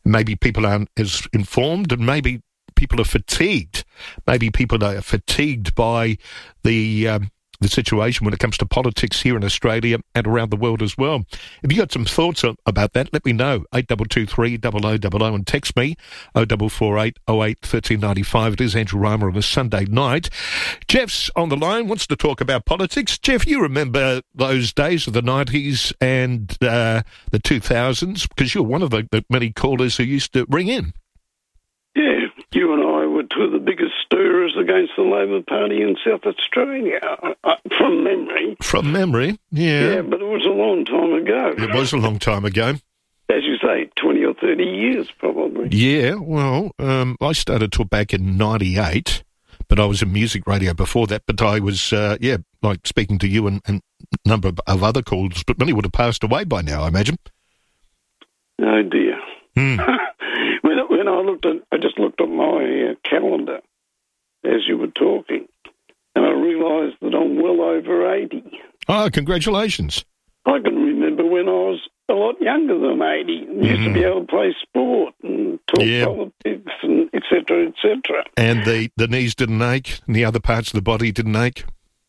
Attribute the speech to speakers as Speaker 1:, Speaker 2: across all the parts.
Speaker 1: maybe people aren't as informed, and maybe people are fatigued. Maybe people are fatigued by the situation when it comes to politics here in Australia and around the world as well. If you got some thoughts about that, let me know. 8223 0000 and text me 0448 08 1395. It is Andrew Raymer on a Sunday night. Jeff's on the line, wants to talk about politics. Jeff, you remember those days of the 90s and the 2000s, because you're one of the many callers who used to ring in.
Speaker 2: Yeah, you and I were two of the biggest stirrers against the Labor Party in South Australia, from memory.
Speaker 1: From memory, yeah.
Speaker 2: Yeah, but it was a long time ago.
Speaker 1: It was a long time ago.
Speaker 2: As you say, 20 or 30 years, probably.
Speaker 1: Yeah, well, I started to back in 98, but I was in music radio before that, but I was, like speaking to you and a number of other calls, but many would have passed away by now, I imagine.
Speaker 2: Oh, dear. When I just looked at my calendar as you were talking, and I realised that I'm well over 80.
Speaker 1: Oh, congratulations.
Speaker 2: I can remember when I was a lot younger than 80. I used to be able to play sport and talk politics and et cetera, et cetera.
Speaker 1: And the knees didn't ache, and the other parts of the body didn't ache?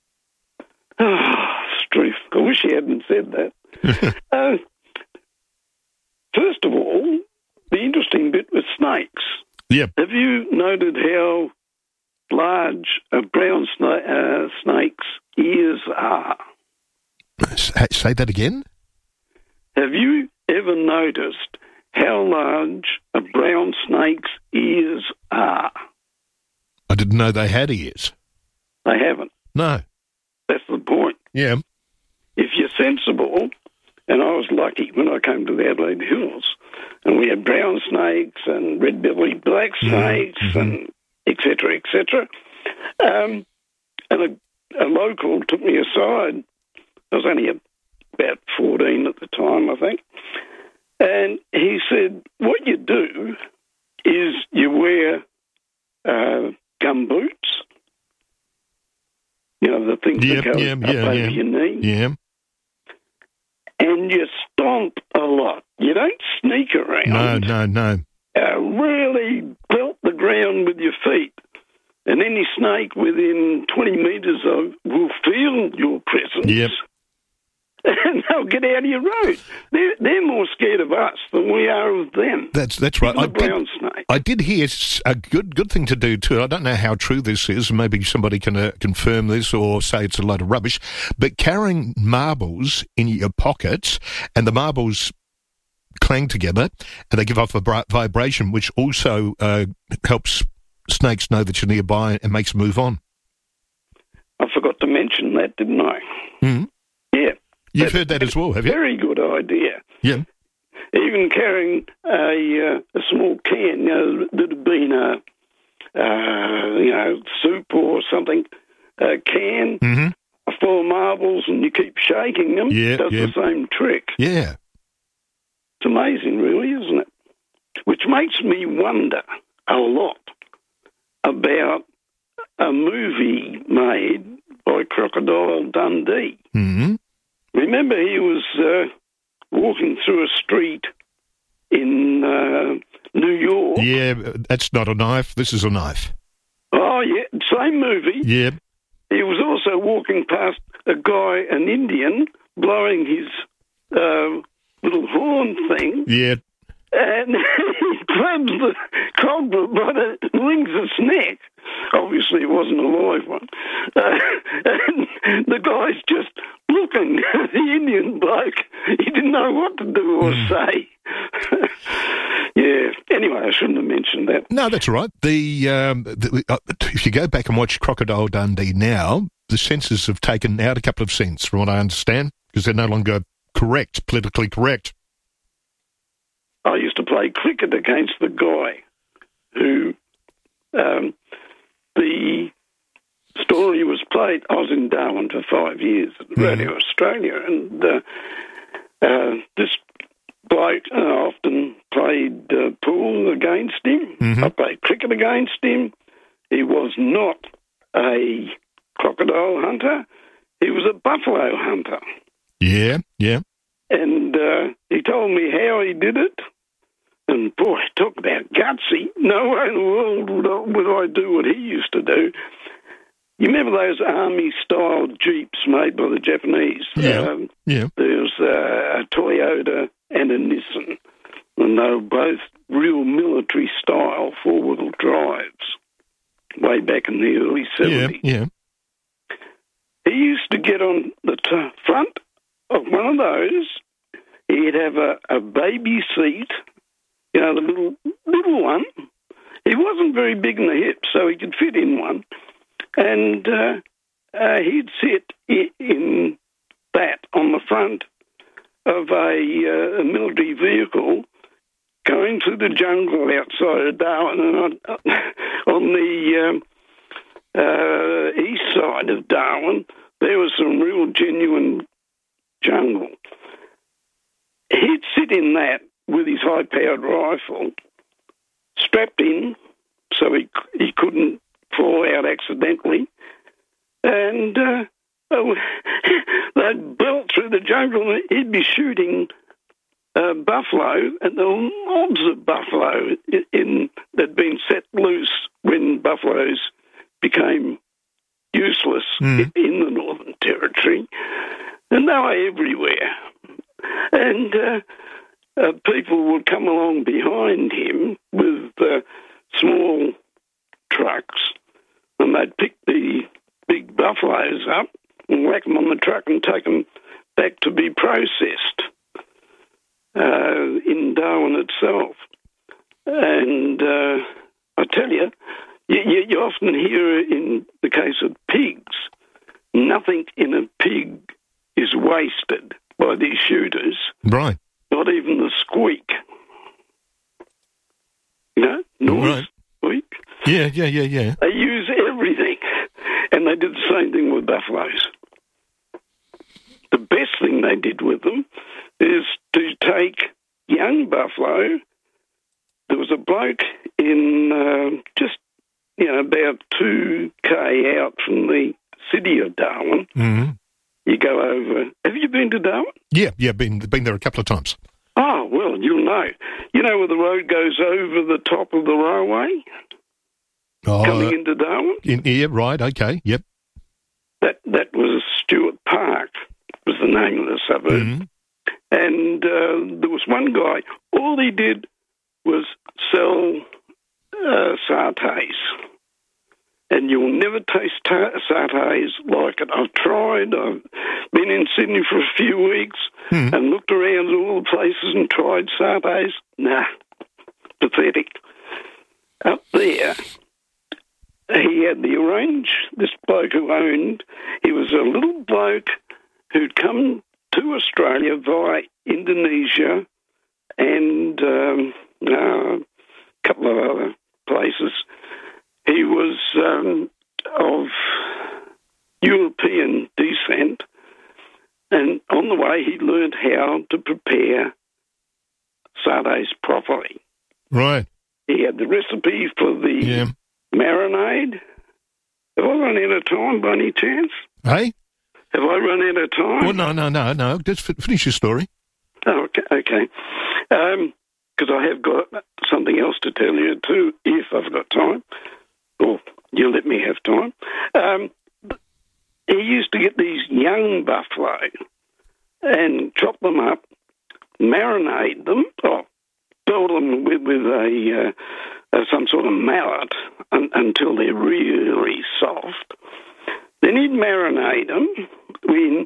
Speaker 2: Striff. I wish he hadn't said that. First of all, the interesting bit was snakes.
Speaker 1: Yep.
Speaker 2: Have you noted how large a brown snake's ears are?
Speaker 1: Say that again?
Speaker 2: Have you ever noticed how large a brown snake's ears are?
Speaker 1: I didn't know they had ears.
Speaker 2: They haven't.
Speaker 1: No.
Speaker 2: That's the point.
Speaker 1: Yeah.
Speaker 2: If you're sensible, and I was lucky when I came to the Adelaide Hills, and we had brown snakes and red-bellied black snakes and et cetera, et cetera. And a local took me aside. I was only about 14 at the time, I think. And he said, what you do is you wear gum boots, you know, the things that go up over your knee.
Speaker 1: Yeah.
Speaker 2: And you stomp a lot. You don't sneak around.
Speaker 1: No.
Speaker 2: Really belt the ground with your feet. And any snake within 20 metres will feel your presence.
Speaker 1: Yep.
Speaker 2: And they'll get out of your road. They're more scared of us than we are of them.
Speaker 1: That's right. I did hear a good thing to do too. I don't know how true this is. Maybe somebody can confirm this or say it's a load of rubbish. But carrying marbles in your pockets, and the marbles clang together and they give off a vibration, which also helps snakes know that you're nearby and makes them move on.
Speaker 2: I forgot to mention that, didn't I?
Speaker 1: Mm-hmm.
Speaker 2: Yeah.
Speaker 1: You've heard that as well, have you?
Speaker 2: Very good idea.
Speaker 1: Yeah.
Speaker 2: Even carrying a small can, that had been soup or something, a can full of marbles, and you keep shaking them, does the same trick.
Speaker 1: Yeah.
Speaker 2: It's amazing, really, isn't it? Which makes me wonder a lot about a movie made by Crocodile Dundee.
Speaker 1: Mm-hmm.
Speaker 2: Remember, he was walking through a street in New York.
Speaker 1: Yeah, that's not a knife. This is a knife.
Speaker 2: Oh, yeah, same movie.
Speaker 1: Yeah.
Speaker 2: He was also walking past a guy, an Indian, blowing his little horn thing.
Speaker 1: Yeah.
Speaker 2: And he grabs the cobra by the wings of his neck. Obviously, it wasn't a live one. And the guy's just looking at the Indian bloke. He didn't know what to do or say. Yeah. Anyway, I shouldn't have mentioned that.
Speaker 1: No, that's all right. If you go back and watch Crocodile Dundee now, the censors have taken out a couple of cents, from what I understand, because they're no longer politically correct.
Speaker 2: I used to play cricket against the guy who the story was played. I was in Darwin for 5 years at Radio Australia, and this bloke often played pool against him. I played cricket against him. He was not a crocodile hunter. He was a buffalo hunter.
Speaker 1: Yeah.
Speaker 2: And he told me how he did it. And boy, talk about gutsy. No way in the world would I do what he used to do. You remember those army-style Jeeps made by the Japanese?
Speaker 1: Yeah.
Speaker 2: There's a Toyota and a Nissan, and they were both real military-style four-wheel drives way back in the early 70s.
Speaker 1: Yeah.
Speaker 2: He used to get on the front of one of those. He'd have a baby seat, you know, the little one. He wasn't very big in the hips, so he could fit in one. And he'd sit in that on the front of a military vehicle going through the jungle outside of Darwin. And on the east side of Darwin, there was some real genuine jungle. He'd sit in that with his high-powered rifle, strapped in so he couldn't fall out accidentally, and they'd belt through the jungle and he'd be shooting buffalo, and there were mobs of buffalo that'd been set loose when buffaloes became useless in the Northern Territory, and they were everywhere. And people would come along behind him with small trucks, and they'd pick the big buffaloes up and whack them on the truck and take them back to be processed in Darwin itself. And I tell you, you often hear in the case of pigs, nothing in a pig is wasted by these shooters.
Speaker 1: Right.
Speaker 2: Not even the squeak. You know, noise, squeak.
Speaker 1: Yeah.
Speaker 2: They use everything. And they did the same thing with buffaloes. The best thing they did with them is to take young buffalo. There was a bloke in about 2K out from the city of Darwin.
Speaker 1: Mm-hmm.
Speaker 2: You go over. Have you been to Darwin?
Speaker 1: Yeah, been there a couple of times.
Speaker 2: Oh, well, you'll know. You know where the road goes over the top of the railway? Coming into Darwin?
Speaker 1: Yeah, right, okay, yep.
Speaker 2: That was Stuart Park, was the name of the suburb.
Speaker 1: Mm-hmm.
Speaker 2: And there was one guy, all he did was sell sarters. And you'll never taste sarters like it. I've tried. I've been in Sydney for a few weeks and looked around all the places and tried sarters. Nah, pathetic. Up there, he had the arrange, this bloke who owned, he was a little bloke who'd come to Australia via Indonesia and a couple of other places. He was of European descent, and on the way he learned how to prepare sarters properly.
Speaker 1: Right.
Speaker 2: He had the recipe for the marinade. Have I run out of time by any chance?
Speaker 1: Hey?
Speaker 2: Have I run out of time?
Speaker 1: Well, no. Just finish your story.
Speaker 2: Oh, okay. Because I have got something else to tell you too, if I've got time. Or you let me have time. He used to get these young buffalo and chop them up, marinate them, build them with some sort of mallet until they're really soft. Then he'd marinate them in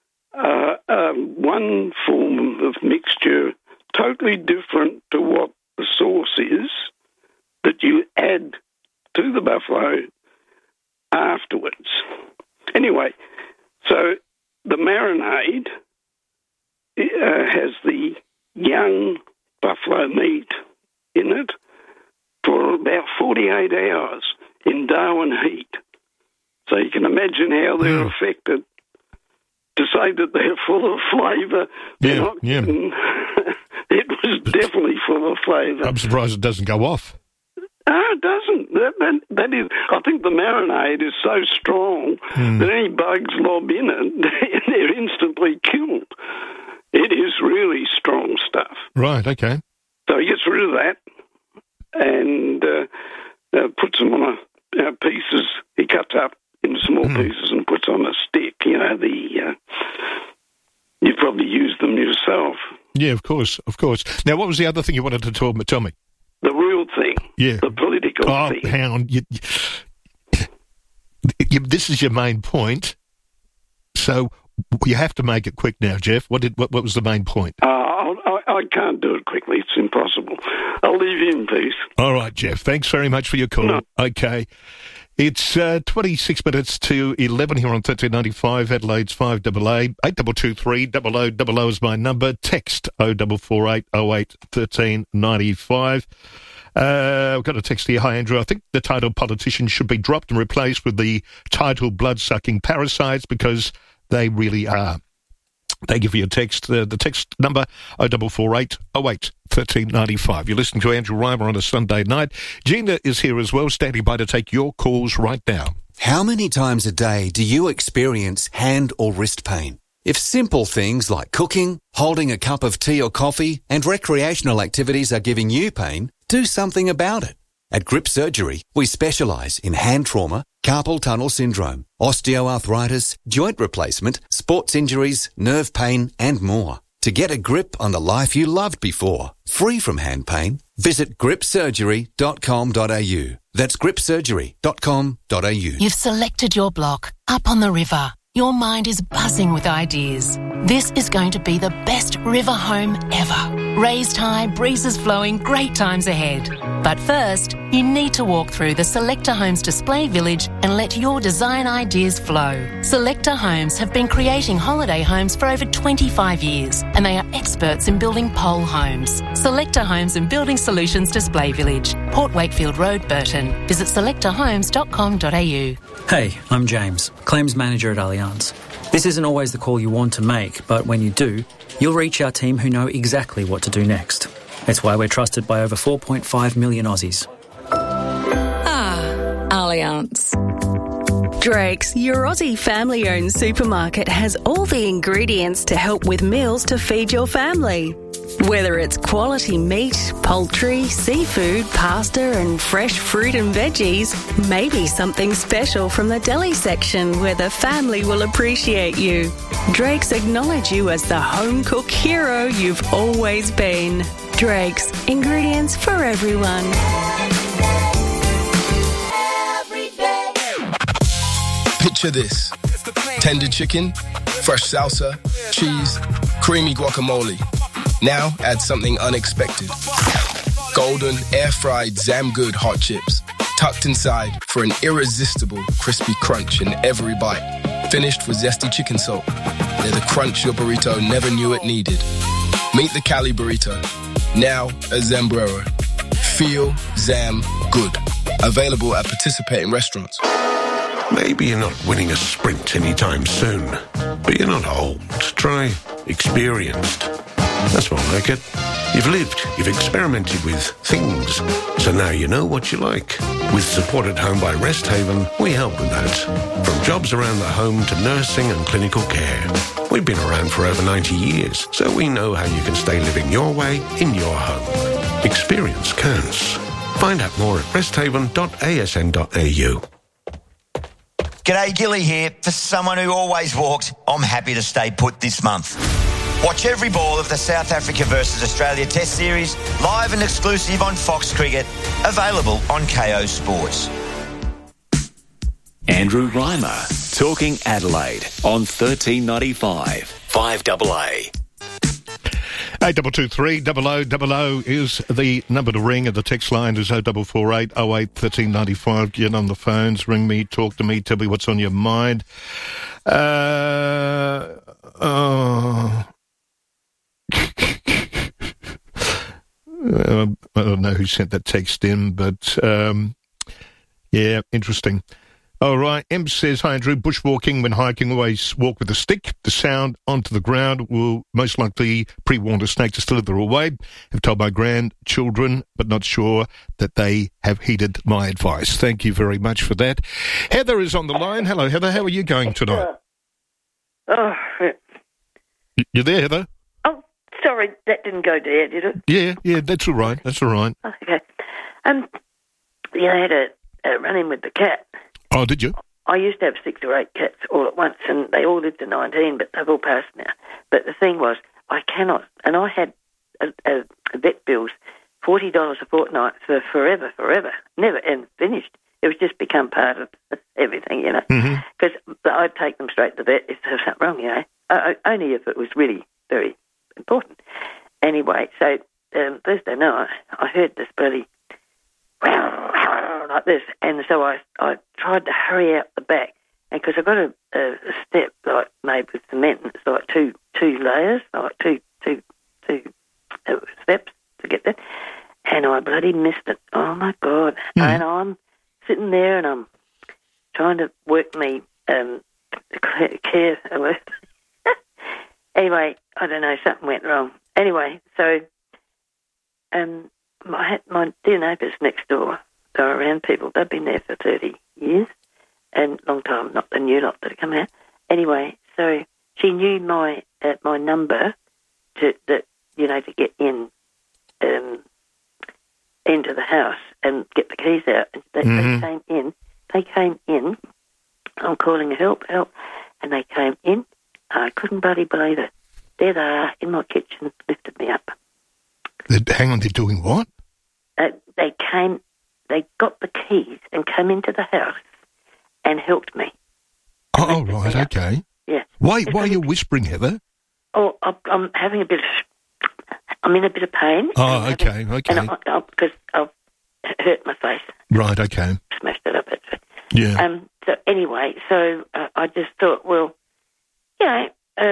Speaker 2: one form of mixture totally different to what the sauce is that you add to the buffalo afterwards. Anyway, so the marinade has the young buffalo meat in it for about 48 hours in Darwin heat. So you can imagine how they're affected. To say that they're full of flavour, they're not. Yeah. It was definitely full of flavour.
Speaker 1: I'm surprised it doesn't go off.
Speaker 2: It doesn't. That is. I think the marinade is so strong that any bugs lob in it, they're instantly killed. It is really strong stuff.
Speaker 1: Right. Okay.
Speaker 2: So So he gets rid of that and puts them on pieces. He cuts up into small pieces and puts on a stick. You know, you probably use them yourself.
Speaker 1: Yeah, of course. Now, what was the other thing you wanted to tell me?
Speaker 2: The real thing.
Speaker 1: Yeah.
Speaker 2: The political thing.
Speaker 1: Oh, hang on. This is your main point. So you have to make it quick now, Jeff. What was the main point?
Speaker 2: I can't do it quickly. It's impossible. I'll leave you in peace.
Speaker 1: All right, Jeff. Thanks very much for your call. No. Okay. It's 26 minutes to 11 here on 1395, Adelaide's 5AA. 8223 0000 is my number. Text 0448 08 1395. I've got a text here. Hi, Andrew. I think the title politician should be dropped and replaced with the title blood-sucking parasites because they really are. Thank you for your text. The text number 0448 08 1395. You're listening to Andrew Reimer on a Sunday night. Gina is here as well, standing by to take your calls right now.
Speaker 3: How many times a day do you experience hand or wrist pain? If simple things like cooking, holding a cup of tea or coffee, and recreational activities are giving you pain, do something about it. At Grip Surgery, we specialise in hand trauma, carpal tunnel syndrome, osteoarthritis, joint replacement, sports injuries, nerve pain, and more. To get a grip on the life you loved before, free from hand pain, visit gripsurgery.com.au. That's gripsurgery.com.au.
Speaker 4: You've selected your block up on the river. Your mind is buzzing with ideas. This is going to be the best river home ever. Raised high, breezes flowing, great times ahead. But first, you need to walk through the Selector Homes display village and let your design ideas flow. Selector Homes have been creating holiday homes for over 25 years, and they are experts in building pole homes. Selector Homes and Building Solutions Display Village, Port Wakefield Road, Burton. Visit selectorhomes.com.au.
Speaker 5: Hey, I'm James, Claims Manager at Allianz. This isn't always the call you want to make, but when you do, you'll reach our team who know exactly what to do next. It's why we're trusted by over 4.5 million Aussies.
Speaker 6: Allianz. Drake's, your Aussie family-owned supermarket, has all the ingredients to help with meals to feed your family. Whether it's quality meat, poultry, seafood, pasta and fresh fruit and veggies, maybe something special from the deli section where the family will appreciate you. Drake's acknowledge you as the home cook hero you've always been. Drake's, ingredients for everyone.
Speaker 7: Picture this: tender chicken, fresh salsa, cheese, creamy guacamole. Now add something unexpected. Golden, air-fried Zamgood hot chips, tucked inside for an irresistible crispy crunch in every bite. Finished with zesty chicken salt. They're the crunch your burrito never knew it needed. Meet the Cali Burrito, now a Zambrero. Feel Zam good. Available at participating restaurants.
Speaker 8: Maybe you're not winning a sprint anytime soon, but you're not old. Try experienced. That's more like it. You've lived, you've experimented with things, so now you know what you like. With Support at Home by Resthaven, we help with that. From jobs around the home to nursing and clinical care. We've been around for over 90 years, so we know how you can stay living your way in your home. Experience counts. Find out more at resthaven.asn.au.
Speaker 9: G'day, Gilly here. For someone who always walks, I'm happy to stay put this month. Watch every ball of the South Africa versus Australia Test Series, live and exclusive on Fox Cricket, available on KO Sports.
Speaker 10: Andrew Reimer, talking Adelaide on 1395 5AA.
Speaker 1: 8223 0000 is the number to ring, and the text line is 0448 08 1395. Get on the phones, ring me, talk to me, tell me what's on your mind. I don't know who sent that text in, but yeah, interesting. All right, M says, hi Andrew, bushwalking when hiking, always walk with a stick. The sound onto the ground will most likely pre-warn a snake to slither away. Have told my grandchildren, but not sure that they have heeded my advice. Thank you very much for that. Heather is on the line. Hello, Heather. How are you going tonight?
Speaker 11: Oh,
Speaker 1: You there, Heather?
Speaker 11: oh, sorry. sorry, that didn't go there, did it?
Speaker 1: Yeah, that's all right. That's all right.
Speaker 11: Okay. I had a run-in with the cat.
Speaker 1: Oh, did you?
Speaker 11: I used to have 6 or 8 cats all at once, and they all lived to 19, but they've all passed now. But the thing was, I cannot, and I had a vet bills, $40 a fortnight for forever, never and finished. It was just become part of everything, you know. Because I'd take them straight to the vet if there was something wrong, you know, only if it was really very important. Anyway, so Thursday night, I heard this bloody like this, and so I tried to hurry out the back, and because I got a step like made with cement, and it's like two layers, like two steps to get there, and I bloody missed it. Oh my God! And I'm sitting there, and I'm trying to work me care alert. Anyway, I don't know, something went wrong. Anyway, so my dear neighbours next door, they're around people. They've been there for 30 years, and long time, not the new lot that have come out. Anyway, so she knew my number to get in into the house and get the keys out. And they came in. I'm calling help, and they came in. I couldn't bloody believe it. There they are in my kitchen, lifted me up.
Speaker 1: Hang on, they're doing what?
Speaker 11: They got the keys and came into the house and helped me.
Speaker 1: Oh, right, okay.
Speaker 11: Yeah.
Speaker 1: Why are you whispering, Heather?
Speaker 11: Oh, I'm having I'm in a bit of pain.
Speaker 1: Oh, okay.
Speaker 11: And because I've hurt my face.
Speaker 1: Right, okay.
Speaker 11: Smashed it up, actually.
Speaker 1: Yeah.
Speaker 11: So anyway, I just thought, well, you know,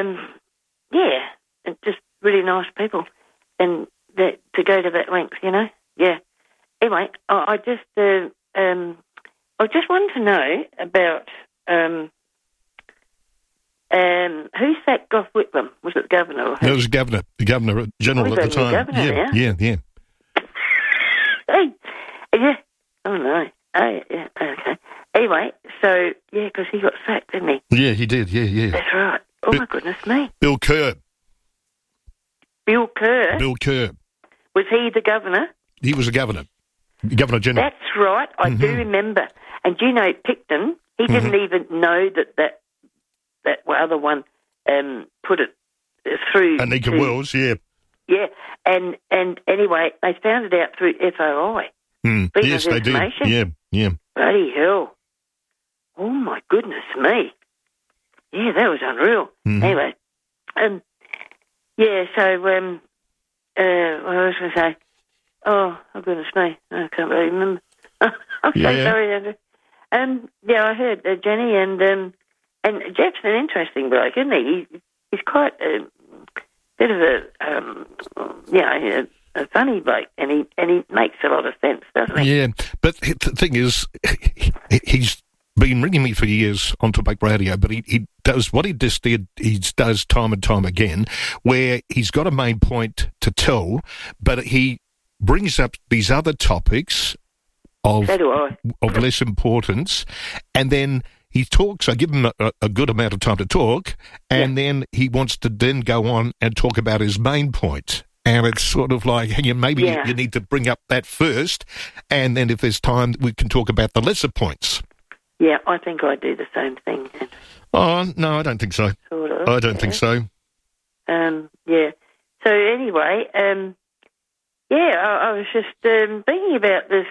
Speaker 11: and just really nice people, and to go to that length, you know, yeah. Anyway, I just wanted to know about who sacked Gough Whitlam? Was it the governor? Or who?
Speaker 1: It was the Governor General at the time. Yeah.
Speaker 11: Hey, yeah. Oh no. Oh yeah. Okay. Anyway, so yeah, because he got sacked, didn't he?
Speaker 1: Yeah, he did. Yeah.
Speaker 11: That's right. Oh my goodness me.
Speaker 1: Bill Kerr.
Speaker 11: Bill Kerr.
Speaker 1: Bill Kerr.
Speaker 11: Was he the governor?
Speaker 1: He was the Governor General.
Speaker 11: That's right. I do remember. And do you know, Picton, he didn't even know that other one put it through.
Speaker 1: Anika Wells, yeah.
Speaker 11: Yeah, and anyway, they found it out through FOI.
Speaker 1: Yes, they did. Yeah.
Speaker 11: Bloody hell. Oh, my goodness me. Yeah, that was unreal. Anyway, yeah, so, what I was going to say, oh goodness me, I can't really remember. I'm so sorry, Andrew. Yeah, I heard Jenny, and Jeff's an interesting bloke, isn't he? He's quite a bit of a funny bloke, and he makes a lot of sense, doesn't he?
Speaker 1: Yeah, but the thing is, he's been ringing me for years on Talkback Radio, but he does what he just did. He does time and time again, where he's got a main point to tell, but he brings up these other topics of less importance, and then he talks. I give him a good amount of time to talk, and then he wants to then go on and talk about his main point. And it's sort of like, maybe you need to bring up that first, and then if there's time, we can talk about the lesser points.
Speaker 11: Yeah, I think I do the same thing.
Speaker 1: Oh, no, I don't think so.
Speaker 11: Sort of.
Speaker 1: I don't think so.
Speaker 11: Yeah. So anyway, I was just thinking about this.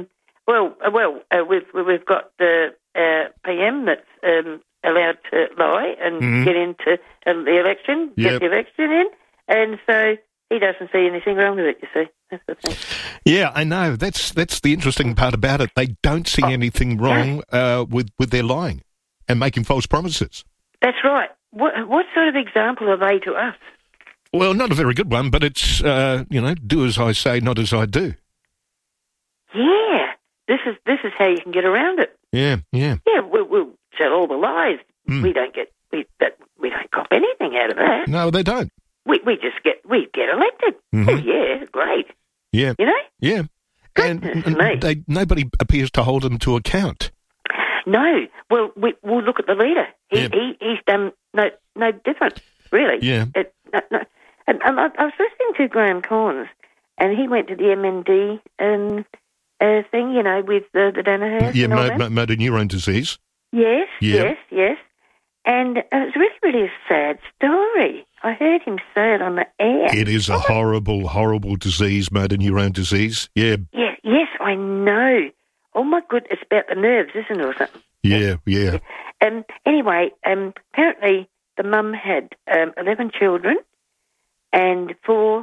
Speaker 11: We've got the PM that's allowed to lie and get into the election, get the election in, and so he doesn't see anything wrong with it, you see. That's the thing.
Speaker 1: Yeah, I know. That's the interesting part about it. They don't see anything wrong with their lying and making false promises.
Speaker 11: That's right. What sort of example are they to us?
Speaker 1: Well, not a very good one, but it's, do as I say, not as I do.
Speaker 11: Yeah. This is how you can get around it.
Speaker 1: Yeah.
Speaker 11: Yeah, we'll tell all the lies. We don't cop anything out of that.
Speaker 1: No, they don't.
Speaker 11: We get elected. Oh, yeah, great.
Speaker 1: Yeah.
Speaker 11: You know?
Speaker 1: Yeah. And nobody appears to hold them to account.
Speaker 11: No. Well, we'll look at the leader. He's done no different, really.
Speaker 1: Yeah.
Speaker 11: No. And I was listening to Graham Corns, and he went to the MND thing, you know, with the Danaher.
Speaker 1: Yeah, motor neurone disease.
Speaker 11: Yes,
Speaker 1: Yeah.
Speaker 11: yes. And it was really, really a sad story. I heard him say it on the air.
Speaker 1: It is a horrible, horrible disease, motor neurone disease. Yeah.
Speaker 11: Yeah, yes, I know. Oh, my goodness, it's about the nerves, isn't it, or something?
Speaker 1: Yeah.
Speaker 11: Anyway, apparently the mum had 11 children and 4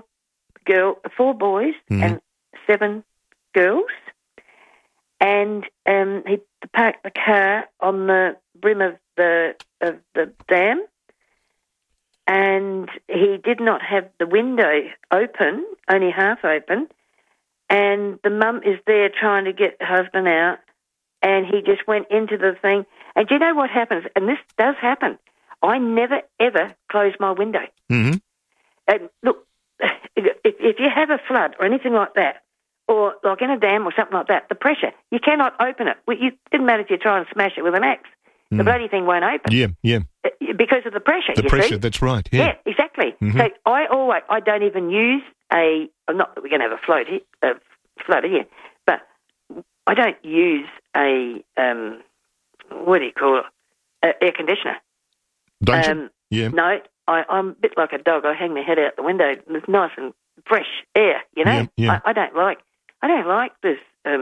Speaker 11: boys and 7 girls. And he parked the car on the brim of the dam, and he did not have the window open, only half open, and the mum is there trying to get the husband out, and he just went into the thing. And do you know what happens? And this does happen. I never, ever close my window.
Speaker 1: Mm-hmm.
Speaker 11: And look, if you have a flood or anything like that, or like in a dam or something like that, the pressure, you cannot open it. It didn't matter if you try and smash it with an axe. The bloody thing won't open.
Speaker 1: Yeah.
Speaker 11: Because of the pressure,
Speaker 1: The pressure, that's right. Yeah,
Speaker 11: exactly.
Speaker 1: Mm-hmm.
Speaker 11: So I don't even use not that we're going to have a flood here, but I don't use a, what do you call it, air conditioner.
Speaker 1: Don't you? Yeah.
Speaker 11: No, I'm a bit like a dog. I hang my head out the window. It's nice and fresh air, you know.
Speaker 1: Yeah.
Speaker 11: I don't like this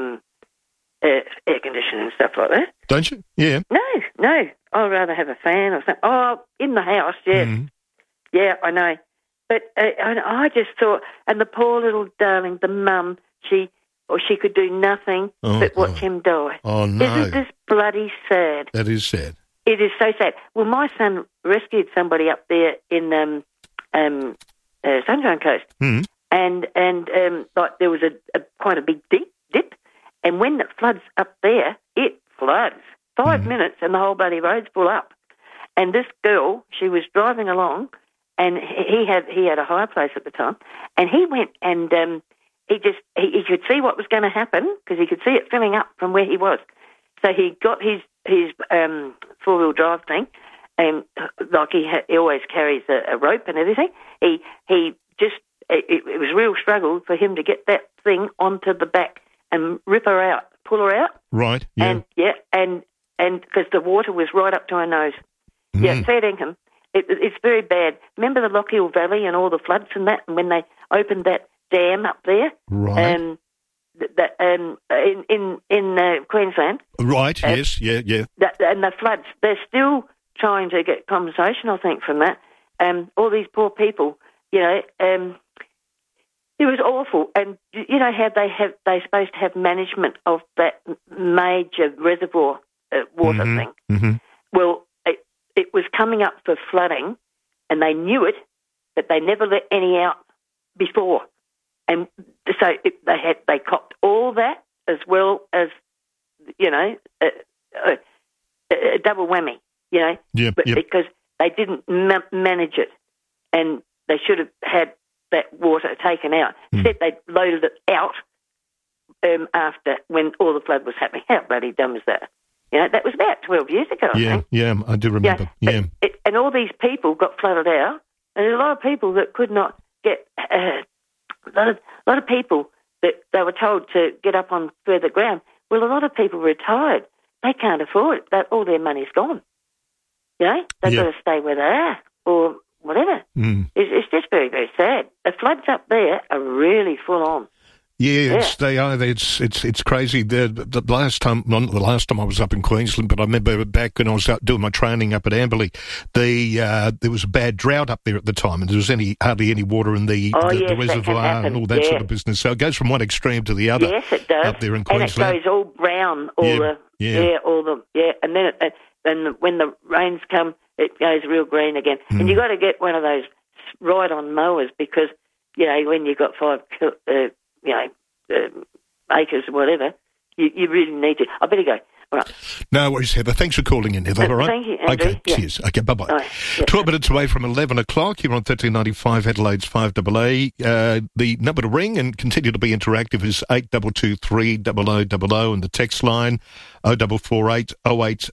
Speaker 11: air conditioning and stuff like that.
Speaker 1: Don't you? Yeah.
Speaker 11: No. I'd rather have a fan or something. Oh, in the house, yes.
Speaker 1: Mm-hmm.
Speaker 11: Yeah, I know. But I just thought, and the poor little darling, the mum, she could do nothing but watch him die.
Speaker 1: Oh, no.
Speaker 11: Isn't this bloody sad?
Speaker 1: That is sad.
Speaker 11: It is so sad. Well, my son rescued somebody up there in Sunshine Coast, and like there was a quite a big dip, and when it floods up there, it floods 5 minutes, and the whole bloody road's full up. And this girl, she was driving along, and he had a high place at the time, and he went and he could see what was going to happen because he could see it filling up from where he was. So he got his 4-wheel drive thing, and like he always carries a rope and everything. He just it was a real struggle for him to get that thing onto the back and rip her out, pull her out.
Speaker 1: Right. Yeah.
Speaker 11: And because the water was right up to her nose. Yeah, fair dinkum. It's very bad. Remember the Lockhill Valley and all the floods and that, and when they opened that dam up there,
Speaker 1: right?
Speaker 11: In Queensland,
Speaker 1: right? Yes, yeah.
Speaker 11: And the floods, they're still trying to get compensation, I think, from that. All these poor people, you know, it was awful. And you know how they're supposed to have management of that major reservoir water thing.
Speaker 1: Mm-hmm.
Speaker 11: Well, it was coming up for flooding, and they knew it, but they never let any out before. And so they copped all that as well as, you know, a double whammy, you know, because they didn't manage it, and they should have had that water taken out. Instead, they loaded it out after when all the flood was happening. How bloody dumb is that? You know, that was about 12 years ago, I think.
Speaker 1: Yeah, I do remember. Yeah.
Speaker 11: And all these people got flooded out, and there's a lot of people that could not get... a lot of people that they were told to get up on further ground. Well, a lot of people retired. They can't afford it. All their money's gone. You know, they've got to stay where they are or whatever. It's just very, very sad. The floods up there are really full on.
Speaker 1: Yeah, they are. It's crazy. The last time, not the last time I was up in Queensland, but I remember back when I was out doing my training up at Amberley, there was a bad drought up there at the time, and there was hardly any water in the reservoir and all that sort of business. So it goes from one extreme to the other.
Speaker 11: Yes, it does.
Speaker 1: Up there in Queensland,
Speaker 11: and it goes all brown. And when the rains come, it goes real green again. And you got to get one of those ride-on mowers because you know when you've got 5 acres or whatever, you really need to. I better go. All right.
Speaker 1: No worries, Heather. Thanks for calling in, Heather. All right.
Speaker 11: Thank you, Andrew.
Speaker 1: Okay, cheers. Okay, bye-bye. 12 minutes away from 11 o'clock here on 1395 Adelaide's 5AA. The number to ring and continue to be interactive is 8223 0000 and the text line 0448 08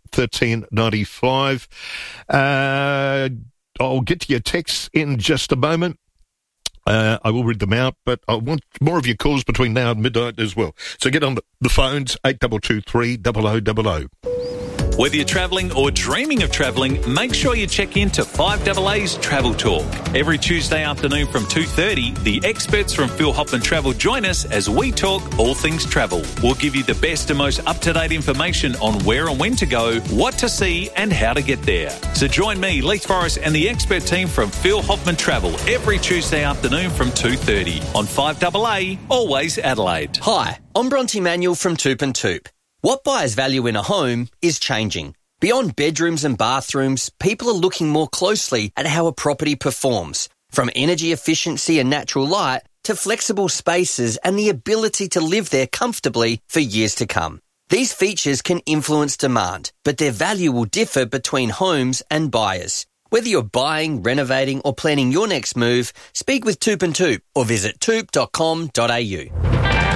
Speaker 1: 1395. I'll get to your texts in just a moment. I will read them out, but I want more of your calls between now and midnight as well. So get on the phones, 8223 0000.
Speaker 12: Whether you're travelling or dreaming of travelling, make sure you check in to 5AA's Travel Talk. Every Tuesday afternoon from 2:30, the experts from Phil Hoffman Travel join us as we talk all things travel. We'll give you the best and most up-to-date information on where and when to go, what to see and how to get there. So join me, Leith Forrest and the expert team from Phil Hoffman Travel every Tuesday afternoon from 2:30 on 5AA, always Adelaide.
Speaker 13: Hi, I'm Bronte Manuel from Toop and Toop. What buyers value in a home is changing. Beyond bedrooms and bathrooms, people are looking more closely at how a property performs, from energy efficiency and natural light to flexible spaces and the ability to live there comfortably for years to come. These features can influence demand, but their value will differ between homes and buyers. Whether you're buying, renovating or planning your next move, speak with Toop and Toop or visit toop.com.au.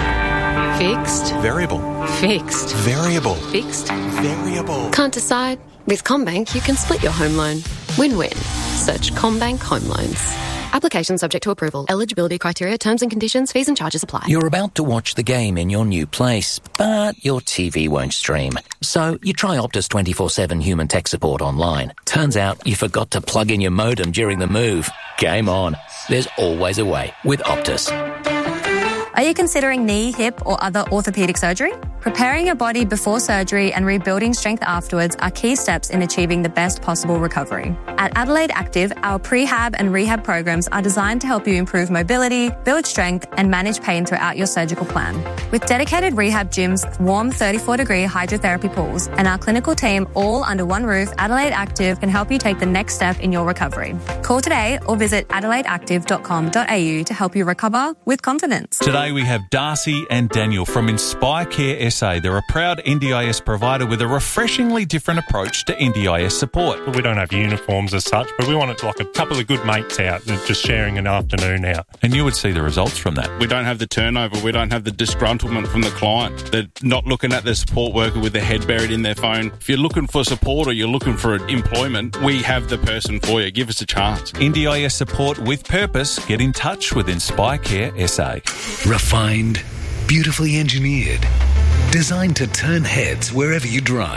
Speaker 14: Fixed.
Speaker 15: Variable.
Speaker 14: Fixed.
Speaker 15: Variable.
Speaker 14: Fixed.
Speaker 15: Variable.
Speaker 14: Can't decide? With CommBank, you can split your home loan. Win-win. Search CommBank Home Loans. Application subject to approval. Eligibility criteria, terms and conditions, fees and charges apply.
Speaker 16: You're about to watch the game in your new place, but your TV won't stream. So you try Optus 24/7 human tech support online. Turns out you forgot to plug in your modem during the move. Game on. There's always a way with Optus.
Speaker 17: Are you considering knee, hip or other orthopaedic surgery? Preparing your body before surgery and rebuilding strength afterwards are key steps in achieving the best possible recovery. At Adelaide Active, our prehab and rehab programs are designed to help you improve mobility, build strength and manage pain throughout your surgical plan. With dedicated rehab gyms, warm 34-degree hydrotherapy pools and our clinical team all under one roof, Adelaide Active can help you take the next step in your recovery. Call today or visit adelaideactive.com.au to help you recover with confidence.
Speaker 12: Today we have Darcy and Daniel from Inspire Care SA. They're a proud NDIS provider with a refreshingly different approach to NDIS support.
Speaker 18: We don't have uniforms as such, but we want it like a couple of good mates out and just sharing an afternoon out.
Speaker 12: And you would see the results from that.
Speaker 19: We don't have the turnover. We don't have the disgruntlement from the client. They're not looking at the support worker with their head buried in their phone. If you're looking for support or you're looking for employment, we have the person for you. Give us a chance.
Speaker 12: NDIS support with purpose. Get in touch with Inspire Care SA.
Speaker 20: Refined, beautifully engineered, designed to turn heads wherever you drive.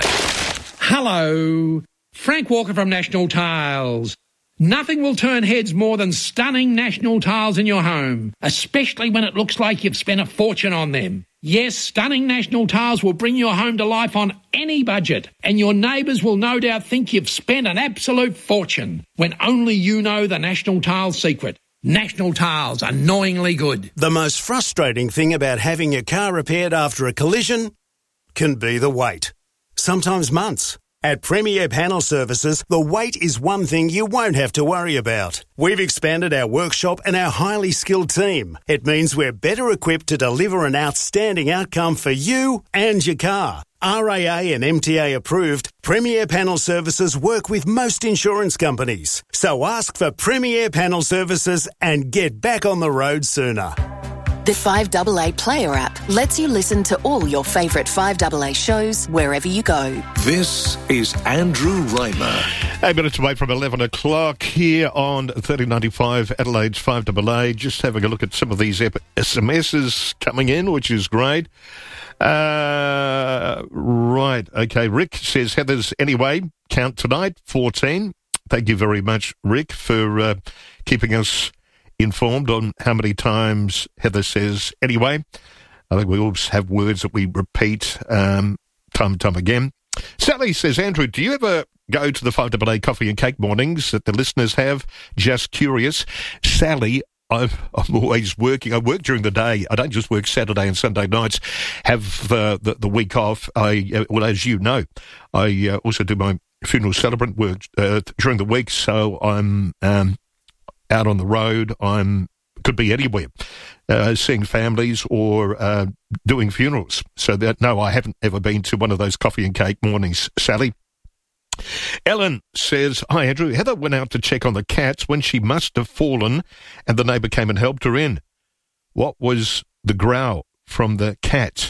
Speaker 21: Hello, Frank Walker from National Tiles. Nothing will turn heads more than stunning National Tiles in your home, especially when it looks like you've spent a fortune on them. Yes, stunning National Tiles will bring your home to life on any budget, and your neighbours will no doubt think you've spent an absolute fortune, when only you know the National Tiles secret. National Tiles, annoyingly good.
Speaker 22: The most frustrating thing about having your car repaired after a collision can be the wait. Sometimes months. At Premier Panel Services, the wait is one thing you won't have to worry about. We've expanded our workshop and our highly skilled team. It means we're better equipped to deliver an outstanding outcome for you and your car. RAA and MTA approved, Premier Panel Services work with most insurance companies. So ask for Premier Panel Services and get back on the road sooner.
Speaker 4: The 5AA Player app lets you listen to all your favourite 5AA shows wherever you go.
Speaker 20: This is Andrew Reimer.
Speaker 1: 8 minutes away from 11 o'clock here on 1395 Adelaide's 5AA. Just having a look at some of these SMSs coming in, which is great. Right, okay. Rick says, Heather's anyway, count tonight, 14. Thank you very much, Rick, for keeping us informed on how many times Heather says anyway. I think we all have words that we repeat time and time again. Sally says, Andrew, do you ever go to the 5AA coffee and cake mornings that the listeners have? Just curious. Sally, I'm always working. I work during the day. I don't just work Saturday and Sunday nights. Have the week off. Well, as you know, I also do my funeral celebrant work during the week, so I'm out on the road. Could be anywhere, seeing families or doing funerals. So that, no, I haven't ever been to one of those coffee and cake mornings, Sally. Ellen says, hi, Andrew. Heather went out to check on the cats when she must have fallen and the neighbour came and helped her in. What was the growl from the cat?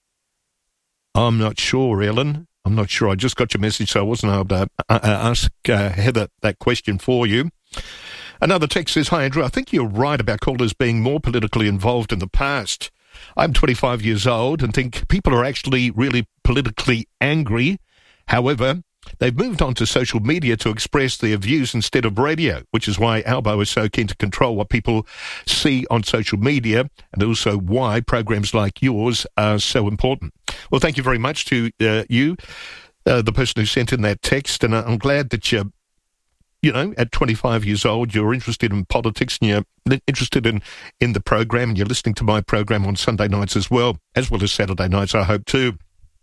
Speaker 1: I'm not sure, Ellen. I'm not sure. I just got your message, so I wasn't able to ask Heather that question for you. Another text says, "Hi, Andrew. I think you're right about callers being more politically involved in the past. I'm 25 years old and think people are actually really politically angry. However, they've moved on to social media to express their views instead of radio, which is why Albo is so keen to control what people see on social media, and also why programs like yours are so important." Well, thank you very much to you, the person who sent in that text, and I'm glad that you know, at 25 years old, you're interested in politics and you're interested in the program, and you're listening to my program on Sunday nights as well as Saturday nights, I hope too.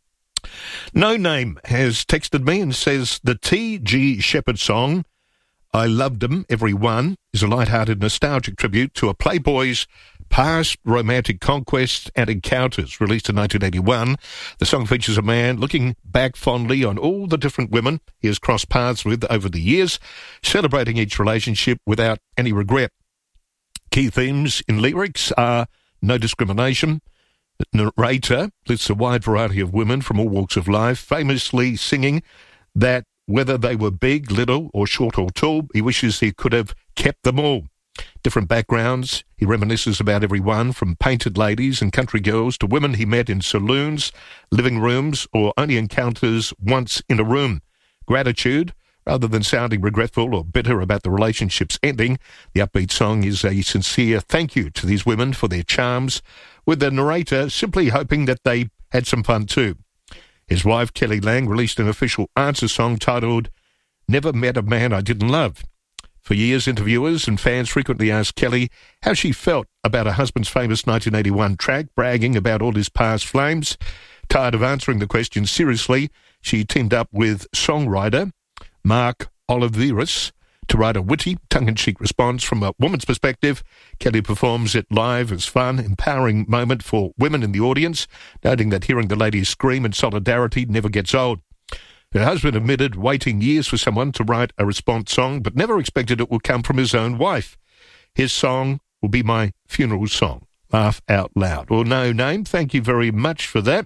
Speaker 1: No Name has texted me and says, "The T.G. Shepherd song, I Loved 'Em, Every One, is a light-hearted, nostalgic tribute to a playboy's past romantic conquests and encounters." Released in 1981, the song features a man looking back fondly on all the different women he has crossed paths with over the years, celebrating each relationship without any regret. Key themes in lyrics are no discrimination. The narrator lists a wide variety of women from all walks of life, famously singing that whether they were big, little, or short or tall, he wishes he could have kept them all. Different backgrounds, he reminisces about everyone from painted ladies and country girls to women he met in saloons, living rooms, or only encounters once in a room. Gratitude, rather than sounding regretful or bitter about the relationship's ending, the upbeat song is a sincere thank you to these women for their charms, with the narrator simply hoping that they had some fun too. His wife, Kelly Lang, released an official answer song titled "Never Met a Man I Didn't Love." For years, interviewers and fans frequently asked Kelly how she felt about her husband's famous 1981 track, bragging about all his past flames. Tired of answering the question seriously, she teamed up with songwriter Mark Oliveris to write a witty, tongue-in-cheek response from a woman's perspective. Kelly performs it live as fun, empowering moment for women in the audience, noting that hearing the ladies scream in solidarity never gets old. Her husband admitted waiting years for someone to write a response song, but never expected it would come from his own wife. His song will be my funeral song. Laugh out loud. Well, No Name, thank you very much for that.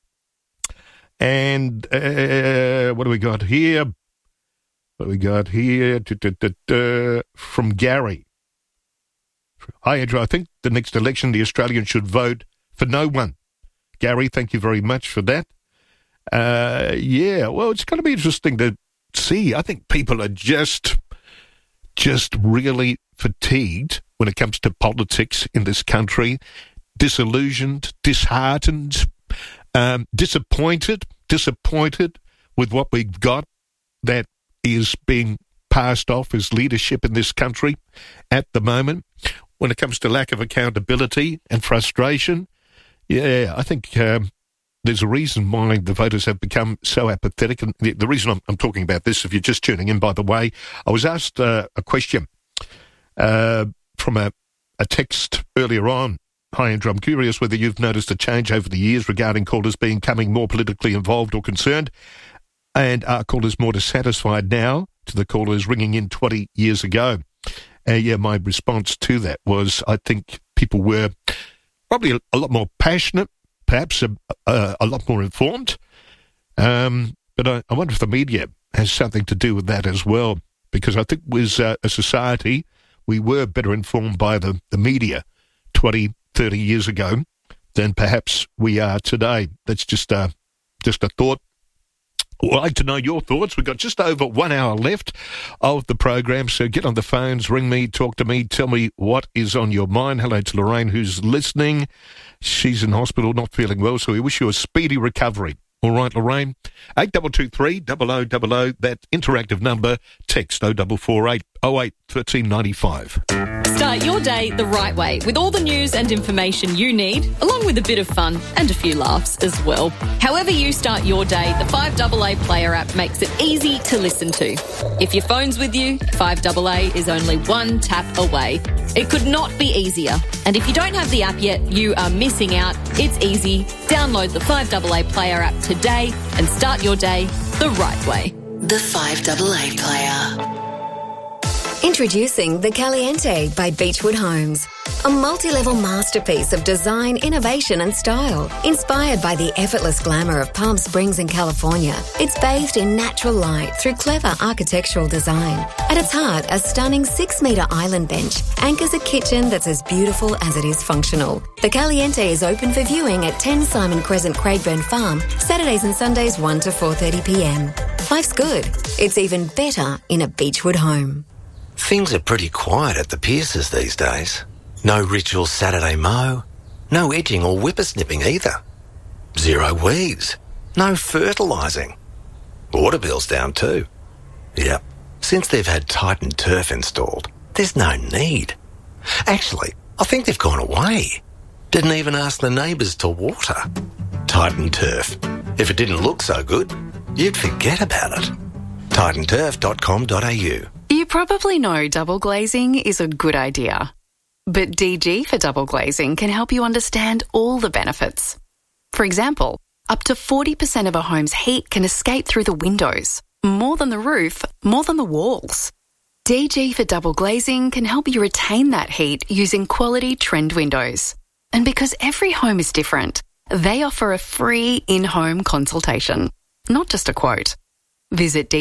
Speaker 1: And what do we got here? From Gary. "Hi, Andrew. I think the next election, the Australians should vote for no one." Gary, thank you very much for that. Well, it's going to be interesting to see. I think people are just really fatigued when it comes to politics in this country, disillusioned, disheartened, disappointed with what we've got that is being passed off as leadership in this country at the moment. When it comes to lack of accountability and frustration, I think there's a reason why the voters have become so apathetic. And the reason I'm talking about this, if you're just tuning in, by the way, I was asked a question from a text earlier on. "Hi, Andrew, I'm curious whether you've noticed a change over the years regarding callers becoming more politically involved or concerned, and are callers more dissatisfied now to the callers ringing in 20 years ago?" My response to that was I think people were probably a lot more passionate, perhaps a lot more informed. But I wonder if the media has something to do with that as well, because I think as a society, we were better informed by the media 20, 30 years ago than perhaps we are today. That's just a thought. I'd like to know your thoughts. We've got just over 1 hour left of the program, so get on the phones, ring me, talk to me, tell me what is on your mind. Hello to Lorraine, who's listening. She's in hospital, not feeling well, so we wish you a speedy recovery. All right, Lorraine. 8223 0000, that interactive number. Text 0448 08 1395.
Speaker 2: Start your day the right way with all the news and information you need, along with a bit of fun and a few laughs as well. However you start your day, the 5AA Player app makes it easy to listen to. If your phone's with you, 5AA is only one tap away. It could not be easier. And if you don't have the app yet, you are missing out. It's easy. Download the 5AA Player app today and start your day the right way.
Speaker 15: The 5AA Player.
Speaker 3: Introducing The Caliente by Beechwood Homes. A multi-level masterpiece of design, innovation and style. Inspired by the effortless glamour of Palm Springs in California, it's bathed in natural light through clever architectural design. At its heart, a stunning 6-metre island bench anchors a kitchen that's as beautiful as it is functional. The Caliente is open for viewing at 10 Simon Crescent, Craigburn Farm, Saturdays and Sundays 1 to 4:30pm. Life's good. It's even better in a Beechwood home.
Speaker 15: Things are pretty quiet at the Pierces these days. No ritual Saturday mow, no edging or whippersnipping either. Zero weeds, no fertilising. Water bill's down too. Yep, since they've had Titan Turf installed, there's no need. Actually, I think they've gone away. Didn't even ask the neighbours to water. Titan Turf. If it didn't look so good, you'd forget about it. titanturf.com.au.
Speaker 23: You probably know double glazing is a good idea. But DG for double glazing can help you understand all the benefits. For example, up to 40% of a home's heat can escape through the windows. More than the roof, more than the walls. DG for double glazing can help you retain that heat using quality trend windows. And because every home is different, they offer a free in-home consultation, not just a quote. Visit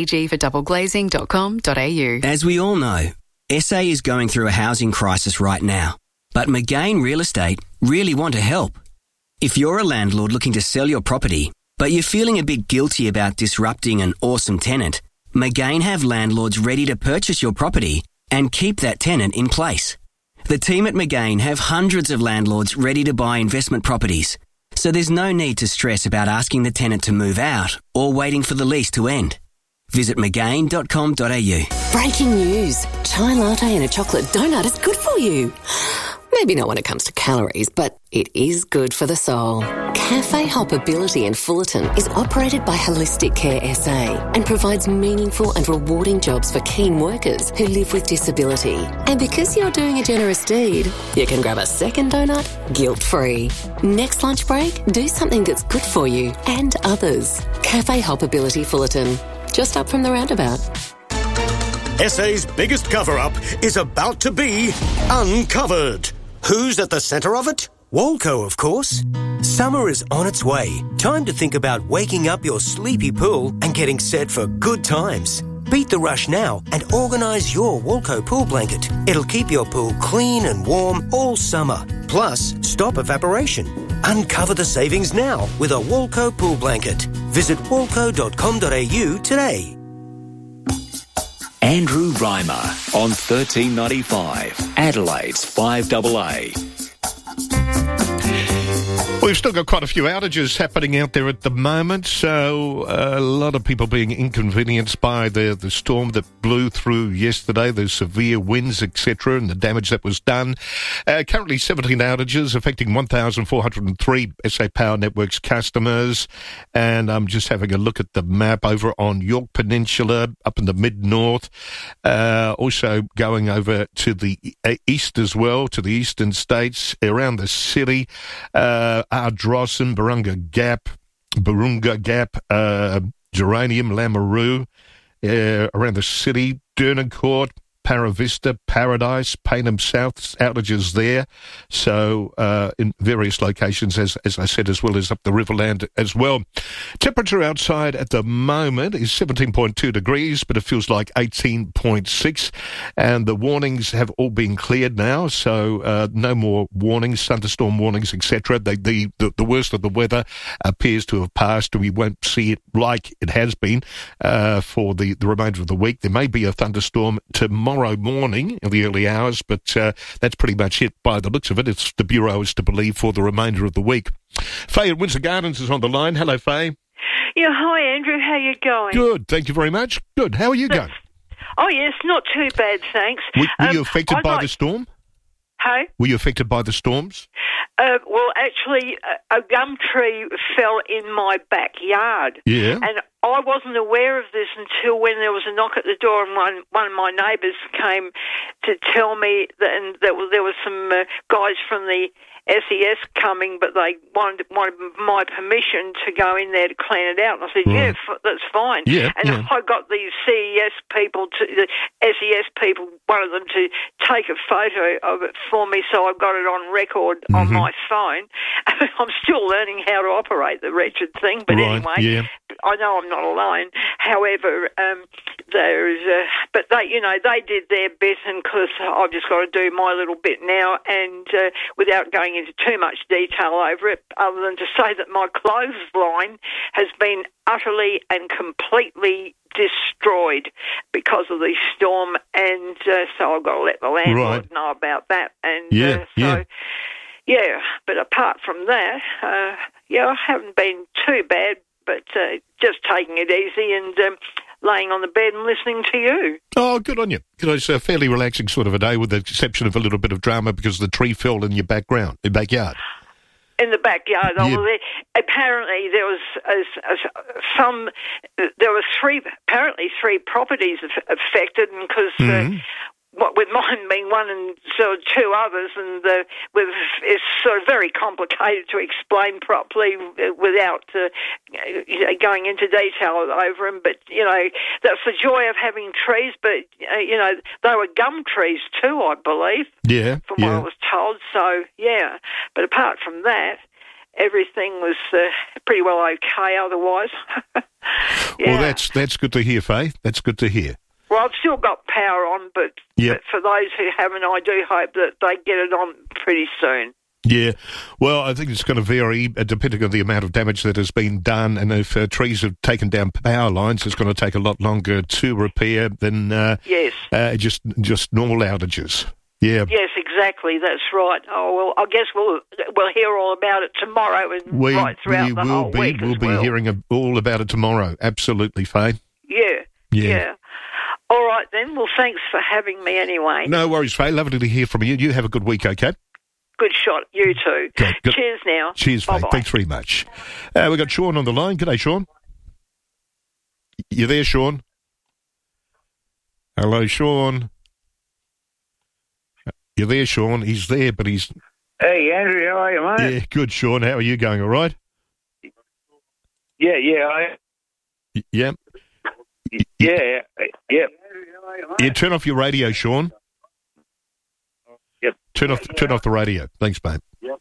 Speaker 23: dgfordoubleglazing.com.au.
Speaker 24: As we all know, SA is going through a housing crisis right now, but McGain Real Estate really want to help. If you're a landlord looking to sell your property, but you're feeling a bit guilty about disrupting an awesome tenant, McGain have landlords ready to purchase your property and keep that tenant in place. The team at McGain have hundreds of landlords ready to buy investment properties, so there's no need to stress about asking the tenant to move out or waiting for the lease to end. Visit McGain.com.au.
Speaker 25: Breaking news. Chai latte and a chocolate donut is good for you. Maybe not when it comes to calories, but it is good for the soul. Cafe Hoppability in Fullerton is operated by Holistic Care SA and provides meaningful and rewarding jobs for keen workers who live with disability. And because you're doing a generous deed, you can grab a second donut guilt-free. Next lunch break, do something that's good for you and others. Cafe Hoppability Fullerton, just up from the roundabout.
Speaker 26: SA's biggest cover-up is about to be uncovered. Who's at the centre of it? Walco, of course. Summer is on its way. Time to think about waking up your sleepy pool and getting set for good times. Beat the rush now and organise your Walco pool blanket. It'll keep your pool clean and warm all summer. Plus, stop evaporation. Uncover the savings now with a Walco pool blanket. Visit walco.com.au today.
Speaker 10: Andrew Reimer on 1395, Adelaide's 5AA.
Speaker 1: We've still got quite a few outages happening out there at the moment, so a lot of people being inconvenienced by the storm that blew through yesterday, the severe winds, etc., and the damage that was done. Currently 17 outages affecting 1,403 SA Power Networks customers, and I'm just having a look at the map over on York Peninsula, up in the mid-north, also going over to the east as well, to the eastern states, around the city, Ardrossan, Barunga Gap, Geranium, Lameroo, around the city, Dernancourt, Paravista, Paradise, Payneham South, outages there. So in various locations, as I said, as well as up the Riverland as well. Temperature outside at the moment is 17.2 degrees, but it feels like 18.6. And the warnings have all been cleared now, so no more warnings, thunderstorm warnings, etc. The worst of the weather appears to have passed. We won't see it like it has been for the remainder of the week. There may be a thunderstorm tomorrow morning in the early hours, but that's pretty much it by the looks of it. It's the Bureau is to believe for the remainder of the week. Faye at Windsor Gardens is on the line. Hello, Faye.
Speaker 27: Yeah, hi, Andrew. How you going?
Speaker 1: Good, thank you very much. Good. How are you going?
Speaker 27: Oh, yes, not too bad, thanks.
Speaker 1: Were you affected by the storm?
Speaker 27: Hey?
Speaker 1: Were you affected by the storms?
Speaker 27: Well, actually, a gum tree fell in my backyard.
Speaker 1: Yeah.
Speaker 27: And I wasn't aware of this until when there was a knock at the door and one of my neighbours came to tell me that, and there were some guys from the SES coming, but they wanted my permission to go in there to clean it out. And I said,
Speaker 1: Right.
Speaker 27: that's fine.
Speaker 1: Yeah,
Speaker 27: and
Speaker 1: yeah.
Speaker 27: I got these the SES people, one of them to take a photo of it for me, so I've got it on record on my phone. I'm still learning how to operate the wretched thing, but
Speaker 1: Right,
Speaker 27: anyway,
Speaker 1: yeah.
Speaker 27: I know I'm not alone. However, but they did their bit, and because I've just got to do my little bit now, and without going into too much detail over it, other than to say that my clothesline has been utterly and completely destroyed because of the storm, and so I've got to let the landlord know about that. And but apart from that, I haven't been too bad, but just taking it easy and laying on the bed and listening to you.
Speaker 1: Oh, good on you. It's a fairly relaxing sort of a day, with the exception of a little bit of drama because the tree fell in your backyard.
Speaker 27: In the backyard. Apparently there was three properties affected, and because with mine being one and so two others, and it's sort of very complicated to explain properly without going into detail over them. But that's the joy of having trees. But they were gum trees too, I believe.
Speaker 1: Yeah,
Speaker 27: from what I was told. So but apart from that, everything was pretty well okay. Otherwise,
Speaker 1: Well, that's good to hear, Faye. That's good to hear.
Speaker 27: Well, I've still got power on, but for those who haven't, I do hope that they get it on pretty soon.
Speaker 1: Yeah, well, I think it's going to vary depending on the amount of damage that has been done, and if trees have taken down power lines, it's going to take a lot longer to repair than just normal outages. Yeah.
Speaker 27: Yes, exactly. That's right. Oh well, I guess we'll hear all about it tomorrow and right throughout the whole week.
Speaker 1: We'll be hearing all about it tomorrow. Absolutely, Faye.
Speaker 27: Yeah. All right then. Well, thanks for having me anyway.
Speaker 1: No worries, Faye. Lovely to hear from you. You have a good week, okay?
Speaker 27: Good shot. You too.
Speaker 1: Good.
Speaker 27: Cheers now.
Speaker 1: Cheers, Faye.
Speaker 27: Bye-bye.
Speaker 1: Thanks very much. We've got Sean on the line. G'day, Sean. You there, Sean? Hello, Sean. You there, Sean? He's there, but he's...
Speaker 5: Hey, Andrew, how are you, mate?
Speaker 1: Yeah, good, Sean. How are you going, all right?
Speaker 5: Yeah.
Speaker 1: Yeah. Yeah, turn off your radio, Sean.
Speaker 5: Yep.
Speaker 1: Turn off the radio. Thanks, mate.
Speaker 5: Yep.